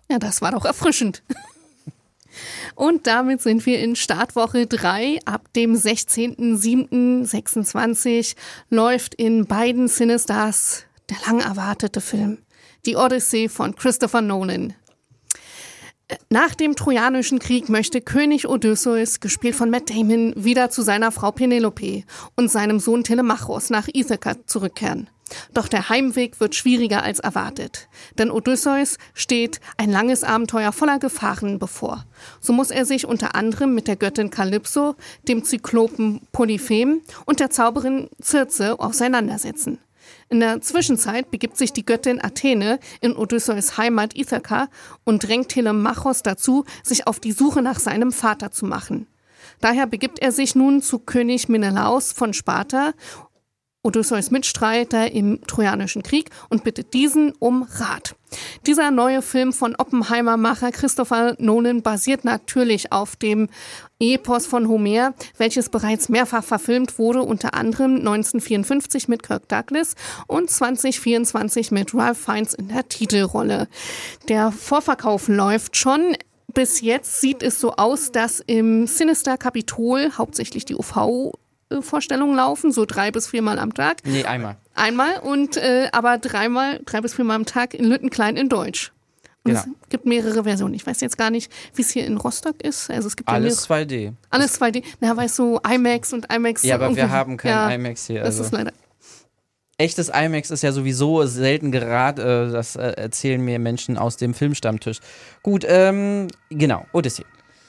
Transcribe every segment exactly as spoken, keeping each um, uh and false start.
Ja, das war doch erfrischend. Und damit sind wir in Startwoche drei. Ab dem sechzehnten siebten sechsundzwanzig läuft in beiden Cinestars der lang erwartete Film Die Odyssee von Christopher Nolan. Nach dem Trojanischen Krieg möchte König Odysseus, gespielt von Matt Damon, wieder zu seiner Frau Penelope und seinem Sohn Telemachos nach Ithaka zurückkehren. Doch der Heimweg wird schwieriger als erwartet. Denn Odysseus steht ein langes Abenteuer voller Gefahren bevor. So muss er sich unter anderem mit der Göttin Kalypso, dem Zyklopen Polyphem und der Zauberin Circe auseinandersetzen. In der Zwischenzeit begibt sich die Göttin Athene in Odysseus Heimat Ithaka und drängt Telemachos dazu, sich auf die Suche nach seinem Vater zu machen. Daher begibt er sich nun zu König Menelaos von Sparta, Odysseus Mitstreiter im Trojanischen Krieg, und bittet diesen um Rat. Dieser neue Film von Oppenheimer-Macher Christopher Nolan basiert natürlich auf dem Epos von Homer, welches bereits mehrfach verfilmt wurde, unter anderem neunzehnhundertvierundfünfzig mit Kirk Douglas und zweitausendvierundzwanzig mit Ralph Fiennes in der Titelrolle. Der Vorverkauf läuft schon. Bis jetzt sieht es so aus, dass im Cinestar Capitol hauptsächlich die U V Vorstellungen laufen, so drei bis viermal am Tag. Nee, einmal. Einmal und äh, aber dreimal, drei bis viermal am Tag in Lüttenklein in Deutsch. Und Genau. Es gibt mehrere Versionen. Ich weiß jetzt gar nicht, wie es hier in Rostock ist. Also es gibt Alles ja zwei D. Alles zwei D. Na, weißt du, IMAX und IMAX. Ja, aber wir irgendwie- haben kein ja, IMAX hier. Das Also. ist leider. Echtes IMAX ist ja sowieso selten gerad, äh, das äh, erzählen mir Menschen aus dem Filmstammtisch. Gut, ähm, genau, Odyssee.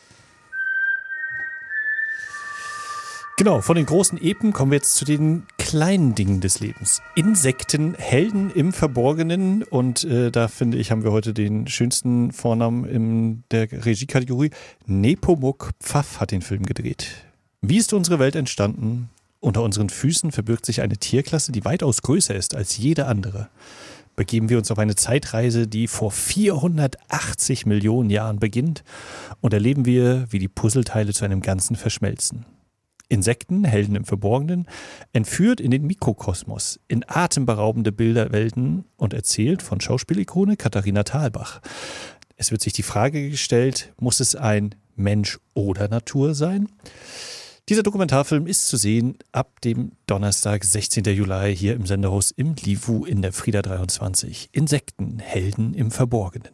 Genau, von den großen Epen kommen wir jetzt zu den kleinen Dingen des Lebens. Insekten, Helden im Verborgenen, und äh, da finde ich, haben wir heute den schönsten Vornamen in der Regiekategorie. Nepomuk Pfaff hat den Film gedreht. Wie ist unsere Welt entstanden? Unter unseren Füßen verbirgt sich eine Tierklasse, die weitaus größer ist als jede andere. Begeben wir uns auf eine Zeitreise, die vor vierhundertachtzig Millionen Jahren beginnt, und erleben wir, wie die Puzzleteile zu einem Ganzen verschmelzen. Insekten, Helden im Verborgenen, entführt in den Mikrokosmos, in atemberaubende Bilderwelten und erzählt von Schauspielikone Katharina Thalbach. Es wird sich die Frage gestellt, muss es ein Mensch oder Natur sein? Dieser Dokumentarfilm ist zu sehen ab dem Donnerstag, sechzehnten Juli, hier im Senderhaus im Livu in der Frieda dreiundzwanzig. Insekten, Helden im Verborgenen.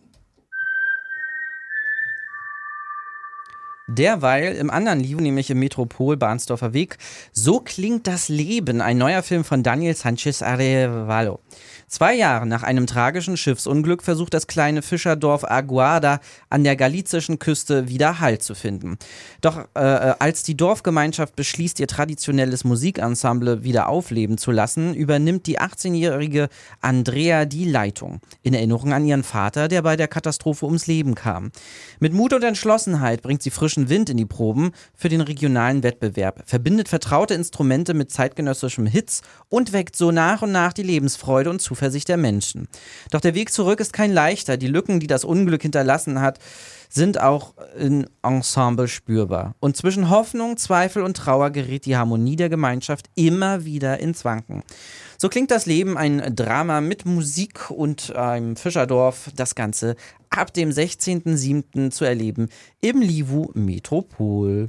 Derweil im anderen Livu, nämlich im Metropol Bahnsdorfer Weg, So klingt das Leben, ein neuer Film von Daniel Sanchez Arevalo. Zwei Jahre nach einem tragischen Schiffsunglück versucht das kleine Fischerdorf Aguada an der galizischen Küste wieder Halt zu finden. Doch äh, als die Dorfgemeinschaft beschließt, ihr traditionelles Musikensemble wieder aufleben zu lassen, übernimmt die achtzehnjährige Andrea die Leitung. In Erinnerung an ihren Vater, der bei der Katastrophe ums Leben kam. Mit Mut und Entschlossenheit bringt sie frischen Wind in die Proben für den regionalen Wettbewerb, verbindet vertraute Instrumente mit zeitgenössischem Hits und weckt so nach und nach die Lebensfreude und Zuversicht der Menschen. Doch der Weg zurück ist kein leichter. Die Lücken, die das Unglück hinterlassen hat, sind auch im Ensemble spürbar. Und zwischen Hoffnung, Zweifel und Trauer gerät die Harmonie der Gemeinschaft immer wieder ins Wanken. So klingt das Leben, ein Drama mit Musik und einem Fischerdorf. Das Ganze ab dem sechzehnten siebten zu erleben im Livu Metropol.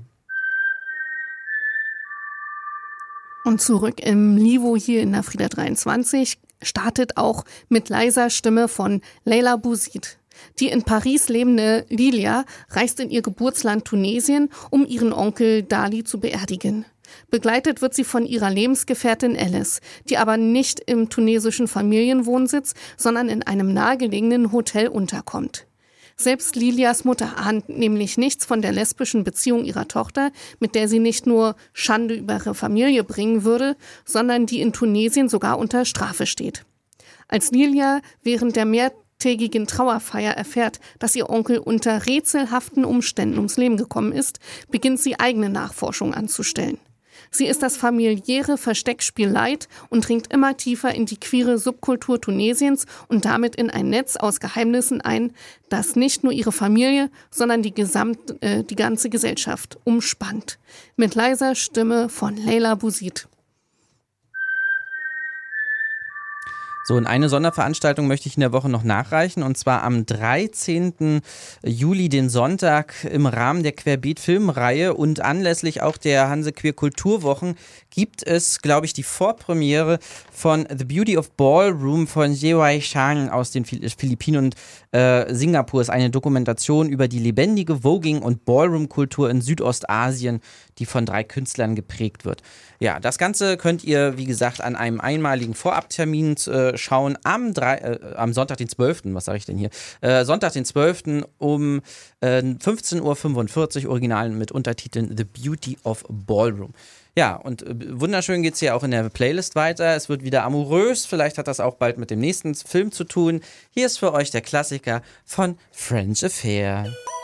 Und zurück im Livu hier in der Frieda dreiundzwanzig startet auch mit leiser Stimme von Leila Bouzid. Die in Paris lebende Lilia reist in ihr Geburtsland Tunesien, um ihren Onkel Dali zu beerdigen. Begleitet wird sie von ihrer Lebensgefährtin Alice, die aber nicht im tunesischen Familienwohnsitz, sondern in einem nahegelegenen Hotel unterkommt. Selbst Lilias Mutter ahnt nämlich nichts von der lesbischen Beziehung ihrer Tochter, mit der sie nicht nur Schande über ihre Familie bringen würde, sondern die in Tunesien sogar unter Strafe steht. Als Lilia während der mehrtägigen Trauerfeier erfährt, dass ihr Onkel unter rätselhaften Umständen ums Leben gekommen ist, beginnt sie eigene Nachforschung anzustellen. Sie ist das familiäre Versteckspiel leid und dringt immer tiefer in die queere Subkultur Tunesiens und damit in ein Netz aus Geheimnissen ein, das nicht nur ihre Familie, sondern die, gesamt, äh, die ganze Gesellschaft umspannt. Mit leiser Stimme von Leila Bouzid. So, und eine Sonderveranstaltung möchte ich in der Woche noch nachreichen, und zwar am dreizehnten Juli, den Sonntag, im Rahmen der Querbeet-Filmreihe und anlässlich auch der Hanse Queer Kulturwochen gibt es, glaube ich, die Vorpremiere von The Beauty of Ballroom von Yewai Chang aus den Philippinen und äh, Singapur. Ist eine Dokumentation über die lebendige Voging- und Ballroom-Kultur in Südostasien, die von drei Künstlern geprägt wird. Ja, das Ganze könnt ihr, wie gesagt, an einem einmaligen Vorabtermin äh, schauen am, drei, äh, am Sonntag, den zwölften Was sage ich denn hier? Äh, Sonntag, den zwölften um äh, fünfzehn Uhr fünfundvierzig, original mit Untertiteln The Beauty of Ballroom. Ja, und äh, wunderschön geht es hier auch in der Playlist weiter. Es wird wieder amorös. Vielleicht hat das auch bald mit dem nächsten Film zu tun. Hier ist für euch der Klassiker von French Affair.